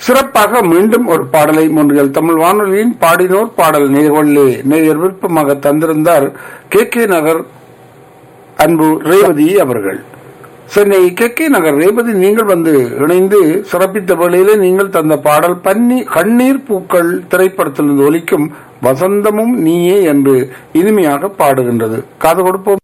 சிறப்பாக மீண்டும் ஒரு பாடலை முன்றியல் தமிழ் வானொலியின் பாடினோர் பாடல் நிகழ்வுள்ளே நேயர் விருப்பமாக தந்திருந்தார் கே நகர் அன்பு ரேவதி அவர்கள். சென்னை கே நகர் ரேவதி, நீங்கள் வந்து இணைந்து சிறப்பித்த வேளையிலே நீங்கள் தந்த பாடல் கண்ணீர் பூக்கள் திரைப்படத்திலிருந்து ஒலிக்கும் வசந்தமும் நீயே என்று இனிமையாக பாடுகின்றது. காது கொடுப்போம்.